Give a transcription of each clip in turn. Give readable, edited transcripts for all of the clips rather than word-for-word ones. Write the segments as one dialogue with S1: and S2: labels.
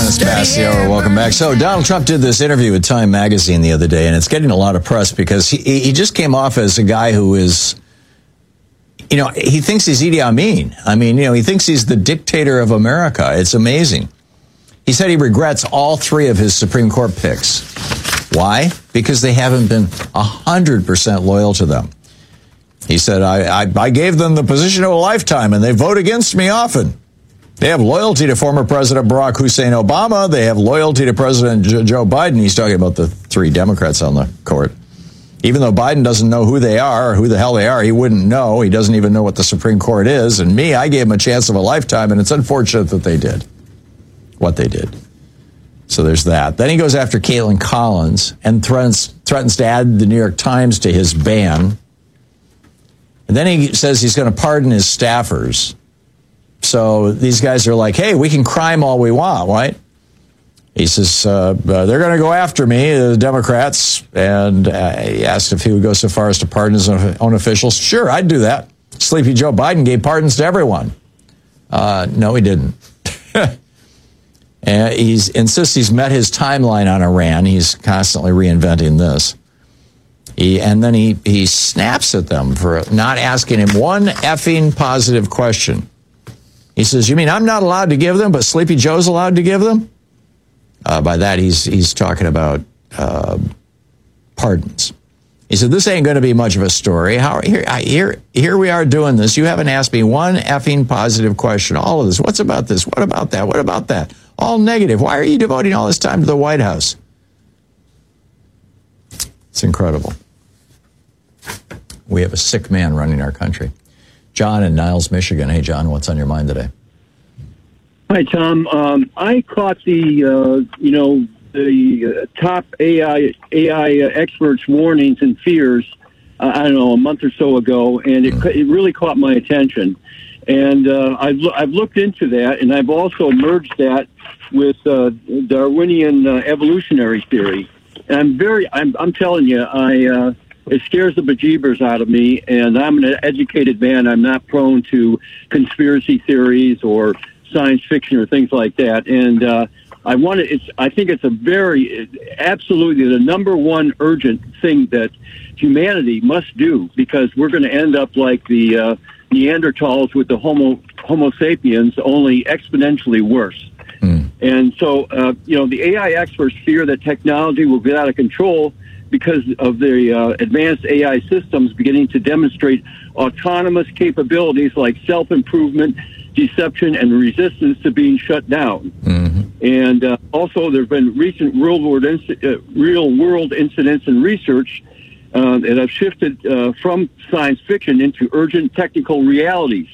S1: Dennis Bassio, welcome back. So Donald Trump did this interview with Time Magazine the other day, and it's getting a lot of press because he just came off as a guy who is, he thinks he's Idi Amin. I mean, he thinks he's the dictator of America. It's amazing. He said he regrets all three of his Supreme Court picks. Why? Because they haven't been 100% loyal to them. He said, I gave them the position of a lifetime, and they vote against me often. They have loyalty to former President Barack Hussein Obama. They have loyalty to President Joe Biden. He's talking about the three Democrats on the court. Even though Biden doesn't know who they are or who the hell they are, he wouldn't know. He doesn't even know what the Supreme Court is. And me, I gave him a chance of a lifetime, and it's unfortunate that they did what they did. So there's that. Then he goes after Caitlin Collins and threatens to add the New York Times to his ban. And then he says he's going to pardon his staffers. So these guys are like, hey, we can crime all we want, right? He says, they're going to go after me, the Democrats. And he asked if he would go so far as to pardon his own officials. Sure, I'd do that. Sleepy Joe Biden gave pardons to everyone. No, he didn't. And he insists he's met his timeline on Iran. He's constantly reinventing this. And then he snaps at them for not asking him one effing positive question. He says, you mean I'm not allowed to give them, but Sleepy Joe's allowed to give them? By that, he's talking about pardons. He said, this ain't going to be much of a story. Here we are doing this. You haven't asked me one effing positive question. All of this. What's about this? What about that? What about that? All negative. Why are you devoting all this time to the White House? It's incredible. We have a sick man running our country. John in Niles, Michigan. Hey, John, what's on your mind today?
S2: Hi, Tom. I caught the top AI experts' warnings and fears, a month or so ago, and it really caught my attention. And I've looked into that, and I've also merged that with Darwinian evolutionary theory. And I'm telling you, it scares the bejeebers out of me, and I'm an educated man. I'm not prone to conspiracy theories or science fiction or things like that. And I think it's absolutely the number one urgent thing that humanity must do, because we're going to end up like the Neanderthals with the Homo sapiens, only exponentially worse. And so, the AI experts fear that technology will get out of control because of the advanced AI systems beginning to demonstrate autonomous capabilities like self-improvement, deception, and resistance to being shut down. And also, there have been recent real-world incidents and research that have shifted from science fiction into urgent technical realities.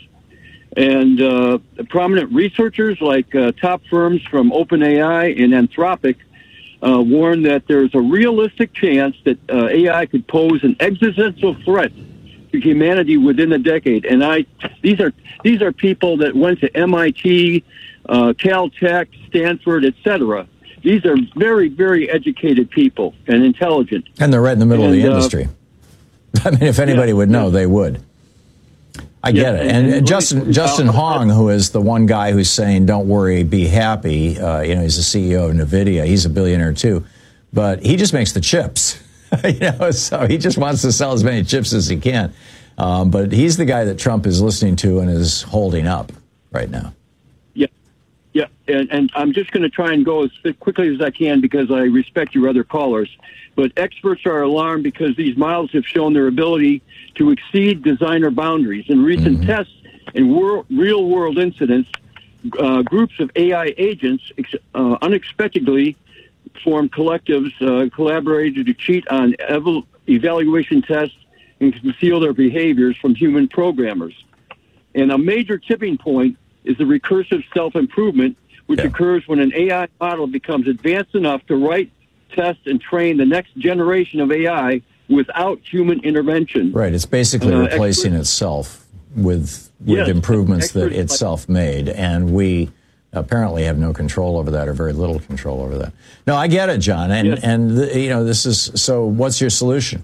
S2: And prominent researchers like top firms from OpenAI and Anthropic warn that there's a realistic chance that AI could pose an existential threat to humanity within a decade. And these are people that went to MIT, Caltech, Stanford, etc. These are very, very educated people and intelligent.
S1: And they're right in the middle of the industry. I mean, if anybody would know, they would. I get it. And Justin Hong, who is the one guy who's saying, don't worry, be happy. He's the CEO of NVIDIA. He's a billionaire, too. But he just makes the chips. So he just wants to sell as many chips as he can. But he's the guy that Trump is listening to and is holding up right now.
S2: Yeah. And I'm just going to try and go as quickly as I can because I respect your other callers. But experts are alarmed because these models have shown their ability to exceed designer boundaries. In recent tests and real-world incidents, groups of AI agents unexpectedly formed collectives, collaborated to cheat on evaluation tests and conceal their behaviors from human programmers. And a major tipping point is the recursive self-improvement, which occurs when an AI model becomes advanced enough to write, test, and train the next generation of AI without human intervention.
S1: Right. It's basically replacing itself with improvements that itself made. And we apparently have no control over that, or very little control over that. No, I get it, John. And this is, so what's your solution?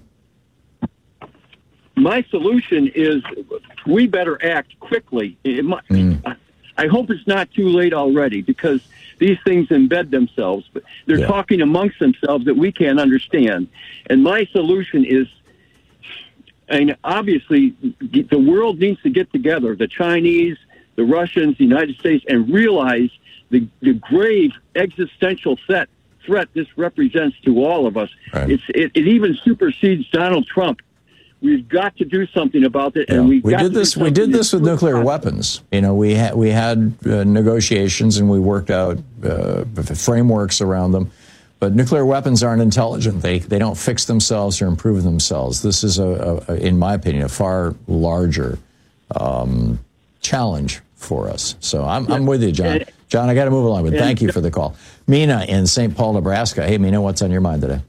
S2: My solution is we better act quickly. I hope it's not too late already, because these things embed themselves. But they're talking amongst themselves that we can't understand. And my solution is, and obviously, the world needs to get together, the Chinese, the Russians, the United States, and realize the grave existential threat this represents to all of us.
S1: Right.
S2: It even supersedes Donald Trump. We've got to do something about it, and we did
S1: this with nuclear weapons. You know, we had negotiations, and we worked out frameworks around them. But nuclear weapons aren't intelligent. They don't fix themselves or improve themselves. This is, in my opinion, a far larger challenge for us. So I'm with you, John. John, I got to move along, but thank you for the call. Mina in St. Paul, Nebraska. Hey, Mina, what's on your mind today?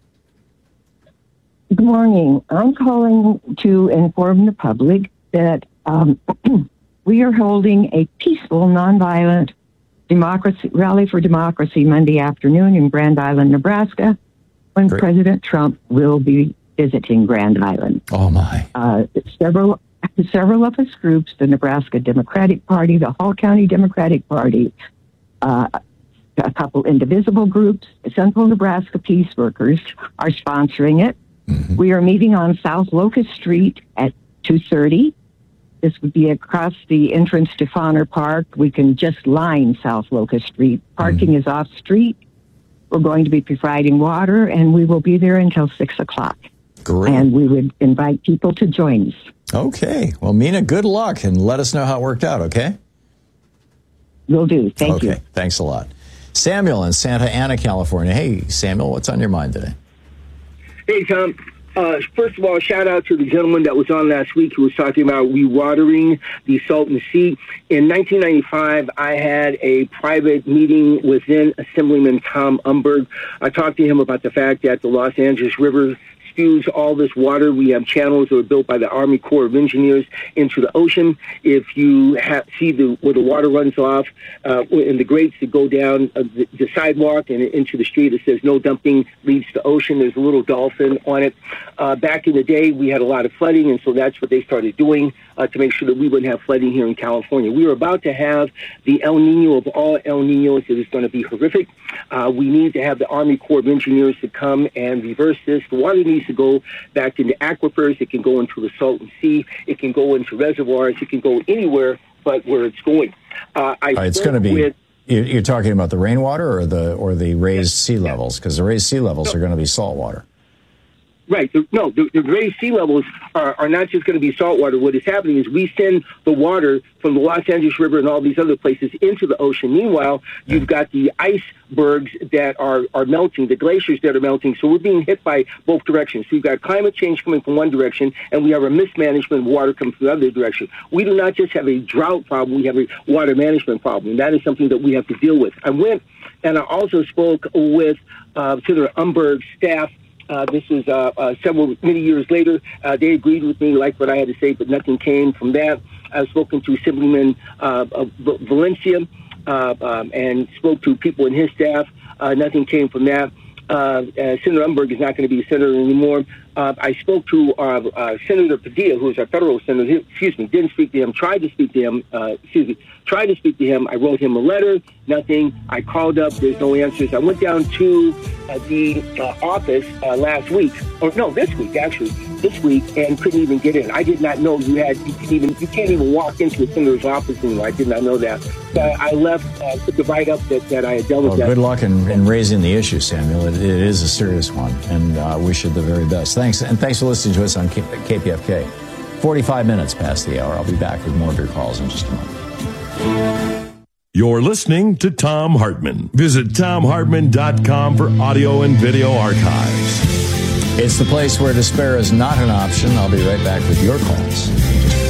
S3: Good morning. I'm calling to inform the public that we are holding a peaceful, nonviolent rally for democracy Monday afternoon in Grand Island, Nebraska, when President Trump will be visiting Grand Island.
S1: Oh, my.
S3: Several of us groups, the Nebraska Democratic Party, the Hall County Democratic Party, a couple indivisible groups, Central Nebraska Peace Workers, are sponsoring it. Mm-hmm. We are meeting on South Locust Street at 2:30. This would be across the entrance to Fauner Park. We can just line South Locust Street. Parking is off street. We're going to be providing water, and we will be there until 6 o'clock.
S1: Great.
S3: And we would invite people to join us.
S1: Okay. Well, Mina, good luck, and let us know how it worked out, okay?
S3: Will do. Thank you.
S1: Okay. Thanks a lot. Samuel in Santa Ana, California. Hey, Samuel, what's on your mind today?
S4: Hey, Tom. First of all, shout out to the gentleman that was on last week who was talking about rewatering the Salton Sea. In 1995, I had a private meeting with then Assemblyman Tom Umberg. I talked to him about the fact that the Los Angeles River spews all this water. We have channels that were built by the Army Corps of Engineers into the ocean. If you see where the water runs off in the grates that go down the sidewalk and into the street, it says no dumping leads to ocean. There's a little dolphin on it. Back in the day, we had a lot of flooding, and so that's what they started doing to make sure that we wouldn't have flooding here in California. We were about to have the El Nino of all El Ninos. It is going to be horrific. We need to have the Army Corps of Engineers to come and reverse this. The water needs to go back into aquifers. It can go into the Salton Sea. It can go into reservoirs. It can go anywhere but where it's going.
S1: It's going to be. You're talking about the rainwater or the raised sea levels, because the raised sea levels are going to be salt water.
S4: Right. The raised sea levels are not just going to be saltwater. What is happening is we send the water from the Los Angeles River and all these other places into the ocean. Meanwhile, you've got the icebergs that are melting, the glaciers that are melting. So we're being hit by both directions. So you've got climate change coming from one direction, and we have a mismanagement of water coming from the other direction. We do not just have a drought problem, we have a water management problem. And that is something that we have to deal with. I went and I also spoke with Senator Umberg's staff. This was many years later. They agreed with me, liked what I had to say, but nothing came from that. I've spoken to Assemblyman Valencia and spoke to people in his staff. Nothing came from that. Senator Umberg is not going to be a senator anymore. I spoke to Senator Padilla, who is our federal senator. Didn't speak to him. Tried to speak to him. I wrote him a letter. Nothing. I called up. There's no answers. I went down to the office this week, and couldn't even get in. I did not know you can't even walk into a senator's office anymore. I did not know that. So I left the write-up that I had done with that.
S1: Good luck in raising the issue, Samuel. It is a serious one, and wish you the very best. Thanks for listening to us on KPFK. 45 minutes past the hour. I'll be back with more of your calls in just a moment.
S5: You're listening to Thom Hartmann. Visit ThomHartmann.com for audio and video archives.
S1: It's the place where despair is not an option. I'll be right back with your calls.